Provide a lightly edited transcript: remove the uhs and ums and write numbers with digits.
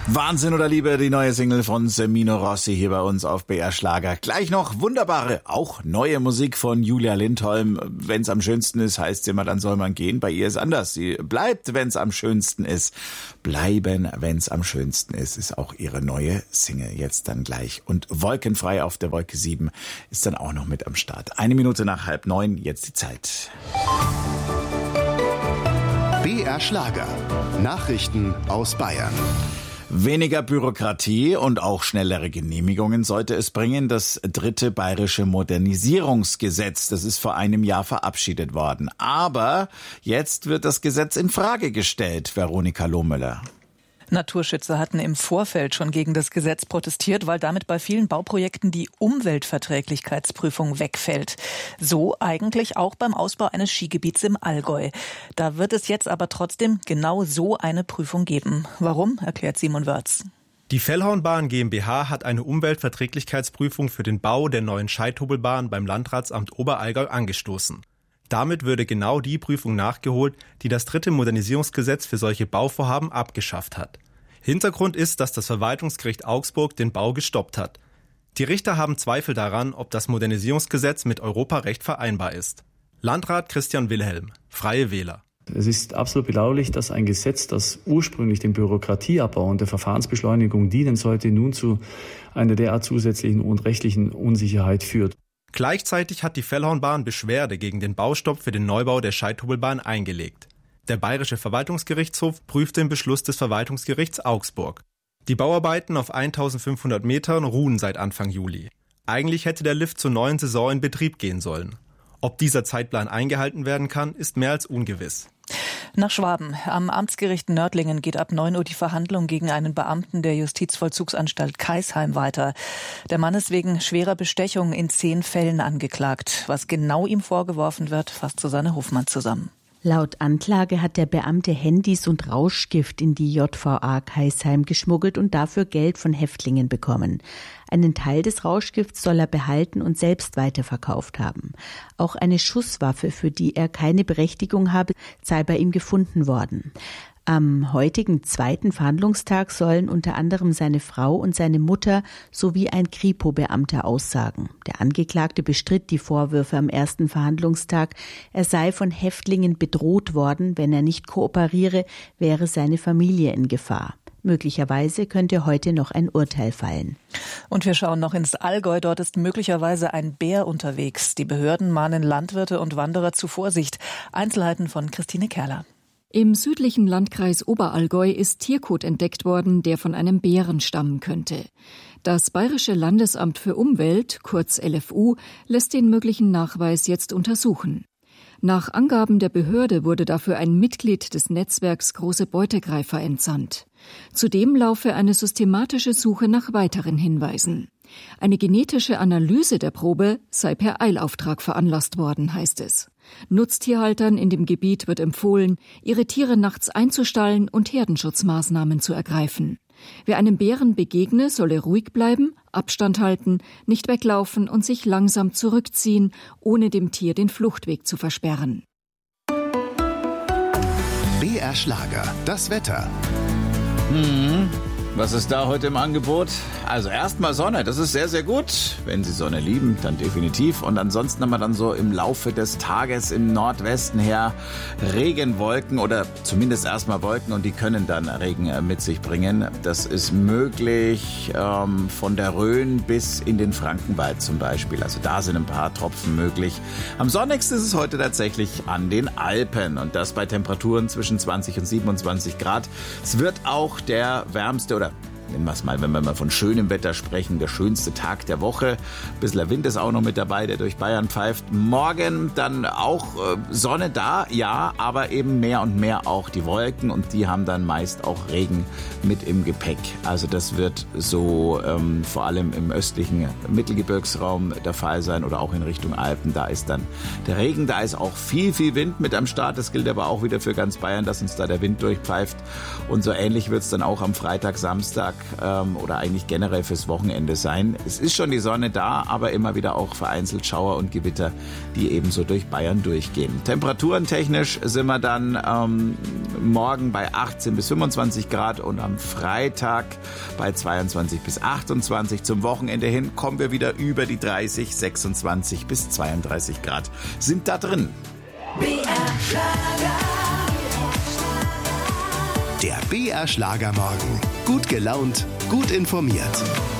Wahnsinn oder Liebe, die neue Single von Semino Rossi hier bei uns auf BR Schlager. Gleich noch wunderbare, auch neue Musik von Julia Lindholm. Wenn's am schönsten ist, heißt sie immer, dann soll man gehen. Bei ihr ist anders. Sie bleibt, wenn's am schönsten ist. Bleiben, wenn's am schönsten ist auch ihre neue Single jetzt dann gleich. Und Wolkenfrei auf der Wolke 7 ist dann auch noch mit am Start. 1 Minute nach 8:30, jetzt die Zeit. BR Schlager. Nachrichten aus Bayern. Weniger Bürokratie und auch schnellere Genehmigungen sollte es bringen. Das 3. Bayerische Modernisierungsgesetz, das ist vor einem Jahr verabschiedet worden. Aber jetzt wird das Gesetz in Frage gestellt, Veronika Lohmüller. Naturschützer hatten im Vorfeld schon gegen das Gesetz protestiert, weil damit bei vielen Bauprojekten die Umweltverträglichkeitsprüfung wegfällt. So eigentlich auch beim Ausbau eines Skigebiets im Allgäu. Da wird es jetzt aber trotzdem genau so eine Prüfung geben. Warum, erklärt Simon Wörz. Die Fellhornbahn GmbH hat eine Umweltverträglichkeitsprüfung für den Bau der neuen Scheithobelbahn beim Landratsamt Oberallgäu angestoßen. Damit würde genau die Prüfung nachgeholt, die das 3. Modernisierungsgesetz für solche Bauvorhaben abgeschafft hat. Hintergrund ist, dass das Verwaltungsgericht Augsburg den Bau gestoppt hat. Die Richter haben Zweifel daran, ob das Modernisierungsgesetz mit Europarecht vereinbar ist. Landrat Christian Wilhelm, Freie Wähler. Es ist absolut bedauerlich, dass ein Gesetz, das ursprünglich dem Bürokratieabbau und der Verfahrensbeschleunigung dienen sollte, nun zu einer derart zusätzlichen und rechtlichen Unsicherheit führt. Gleichzeitig hat die Fellhornbahn Beschwerde gegen den Baustopp für den Neubau der Scheithobelbahn eingelegt. Der Bayerische Verwaltungsgerichtshof prüft den Beschluss des Verwaltungsgerichts Augsburg. Die Bauarbeiten auf 1500 Metern ruhen seit Anfang Juli. Eigentlich hätte der Lift zur neuen Saison in Betrieb gehen sollen. Ob dieser Zeitplan eingehalten werden kann, ist mehr als ungewiss. Nach Schwaben. Am Amtsgericht Nördlingen geht ab 9 Uhr die Verhandlung gegen einen Beamten der Justizvollzugsanstalt Kaisheim weiter. Der Mann ist wegen schwerer Bestechung in 10 Fällen angeklagt. Was genau ihm vorgeworfen wird, fasst Susanne Hofmann zusammen. Laut Anklage hat der Beamte Handys und Rauschgift in die JVA Kaisheim geschmuggelt und dafür Geld von Häftlingen bekommen. Einen Teil des Rauschgifts soll er behalten und selbst weiterverkauft haben. Auch eine Schusswaffe, für die er keine Berechtigung habe, sei bei ihm gefunden worden. Am heutigen 2. Verhandlungstag sollen unter anderem seine Frau und seine Mutter sowie ein Kripo-Beamter aussagen. Der Angeklagte bestritt die Vorwürfe am 1. Verhandlungstag. Er sei von Häftlingen bedroht worden. Wenn er nicht kooperiere, wäre seine Familie in Gefahr. Möglicherweise könnte heute noch ein Urteil fallen. Und wir schauen noch ins Allgäu. Dort ist möglicherweise ein Bär unterwegs. Die Behörden mahnen Landwirte und Wanderer zu Vorsicht. Einzelheiten von Christine Kerler. Im südlichen Landkreis Oberallgäu ist Tierkot entdeckt worden, der von einem Bären stammen könnte. Das Bayerische Landesamt für Umwelt, kurz LFU, lässt den möglichen Nachweis jetzt untersuchen. Nach Angaben der Behörde wurde dafür ein Mitglied des Netzwerks Große Beutegreifer entsandt. Zudem laufe eine systematische Suche nach weiteren Hinweisen. Eine genetische Analyse der Probe sei per Eilauftrag veranlasst worden, heißt es. Nutztierhaltern in dem Gebiet wird empfohlen, ihre Tiere nachts einzustallen und Herdenschutzmaßnahmen zu ergreifen. Wer einem Bären begegne, solle ruhig bleiben, Abstand halten, nicht weglaufen und sich langsam zurückziehen, ohne dem Tier den Fluchtweg zu versperren. BR Schlager, das Wetter. Was ist da heute im Angebot? Also erstmal Sonne, das ist sehr, sehr gut. Wenn Sie Sonne lieben, dann definitiv. Und ansonsten haben wir dann so im Laufe des Tages im Nordwesten her Regenwolken oder zumindest erstmal Wolken und die können dann Regen mit sich bringen. Das ist möglich von der Rhön bis in den Frankenwald zum Beispiel. Also da sind ein paar Tropfen möglich. Am sonnigsten ist es heute tatsächlich an den Alpen und das bei Temperaturen zwischen 20 und 27 Grad. Es wird auch der wärmste oder nennen wir es mal, wenn wir mal von schönem Wetter sprechen, der schönste Tag der Woche. Ein bisschen Wind ist auch noch mit dabei, der durch Bayern pfeift. Morgen dann auch Sonne da, ja, aber eben mehr und mehr auch die Wolken und die haben dann meist auch Regen mit im Gepäck. Also das wird so vor allem im östlichen Mittelgebirgsraum der Fall sein oder auch in Richtung Alpen. Da ist dann der Regen, da ist auch viel, viel Wind mit am Start. Das gilt aber auch wieder für ganz Bayern, dass uns da der Wind durchpfeift. Und so ähnlich wird es dann auch am Freitag, Samstag. oder eigentlich generell fürs Wochenende sein. Es ist schon die Sonne da, aber immer wieder auch vereinzelt Schauer und Gewitter, die ebenso durch Bayern durchgehen. Temperaturentechnisch sind wir dann morgen bei 18 bis 25 Grad und am Freitag bei 22 bis 28. Zum Wochenende hin kommen wir wieder über die 30, 26 bis 32 Grad. Sind da drin. Der BR Schlagermorgen. Gut gelaunt, gut informiert.